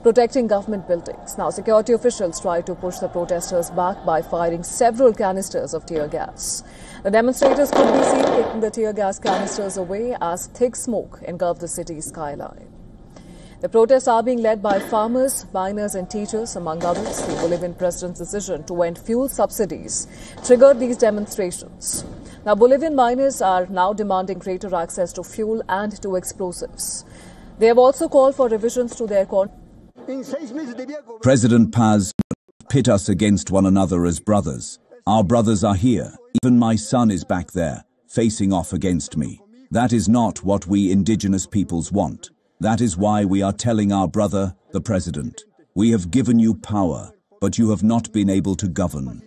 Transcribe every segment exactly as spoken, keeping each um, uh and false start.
protecting government buildings. Now, security officials tried to push the protesters back by firing several canisters of tear gas. The demonstrators could be seen kicking the tear gas canisters away as thick smoke engulfed the city's skyline. The protests are being led by farmers, miners and teachers, among others. The Bolivian president's decision to end fuel subsidies triggered these demonstrations. Now, Bolivian miners are now demanding greater access to fuel and to explosives. They have also called for revisions to their contract. President Paz pit us against one another as brothers. Our brothers are here. Even my son is back there, facing off against me. That is not what we indigenous peoples want. That is why we are telling our brother, the president, we have given you power, but you have not been able to govern.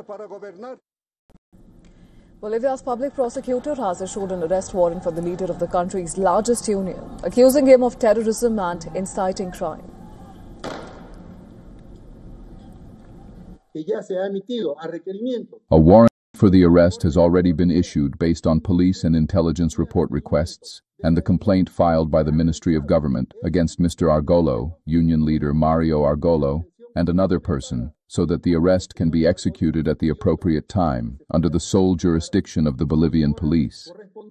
Bolivia's public prosecutor has issued an arrest warrant for the leader of the country's largest union, accusing him of terrorism and inciting crime. A warrant for the arrest has already been issued based on police and intelligence report requests and the complaint filed by the Ministry of Government against Mister Argolo, union leader Mario Argolo, and another person, so that the arrest can be executed at the appropriate time under the sole jurisdiction of the Bolivian police.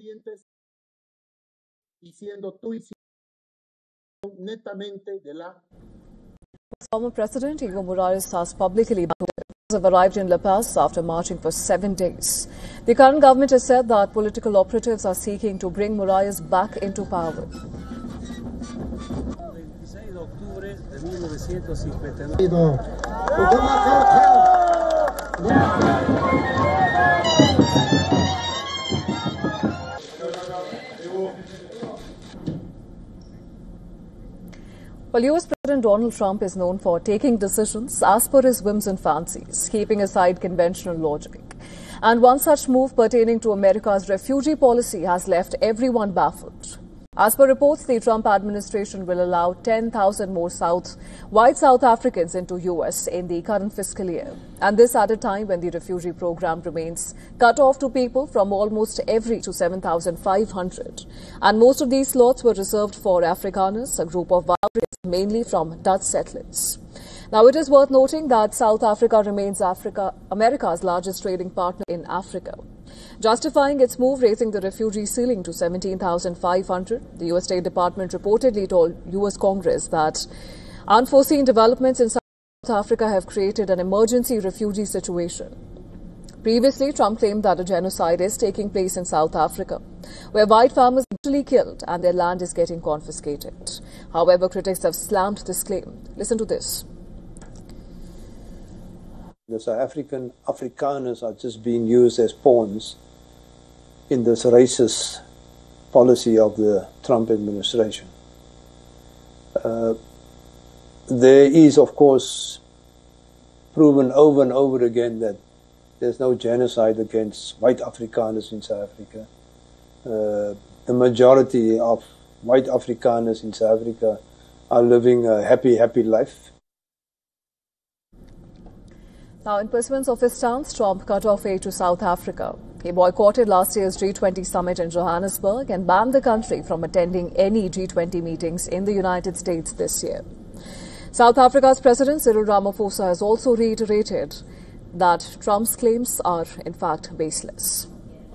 Former President Evo Morales has publicly have arrived in La Paz after marching for seven days. The current government has said that political operatives are seeking to bring Morales back into power. Well, U S President Donald Trump is known for taking decisions as per his whims and fancies, keeping aside conventional logic. And one such move pertaining to America's refugee policy has left everyone baffled. As per reports, the Trump administration will allow ten thousand more South, white South Africans into U S in the current fiscal year. And this at a time when the refugee program remains cut off to people from almost every to seven thousand five hundred. And most of these slots were reserved for Afrikaners, a group of migrants mainly from Dutch settlers. Now, it is worth noting that South Africa remains Africa, America's largest trading partner in Africa. Justifying its move, raising the refugee ceiling to seventeen thousand five hundred, the U S State Department reportedly told U S Congress that unforeseen developments in South Africa have created an emergency refugee situation. Previously, Trump claimed that a genocide is taking place in South Africa, where white farmers are brutally killed and their land is getting confiscated. However, critics have slammed this claim. Listen to this. The South African Afrikaners are just being used as pawns in this racist policy of the Trump administration. Uh, there is, of course, proven over and over again that there's no genocide against white Afrikaners in South Africa. Uh, the majority of white Afrikaners in South Africa are living a happy, happy life. Now, in pursuance of his stance, Trump cut off aid to South Africa. He boycotted last year's G twenty summit in Johannesburg and banned the country from attending any G twenty meetings in the United States this year. South Africa's President Cyril Ramaphosa has also reiterated that Trump's claims are, in fact, baseless.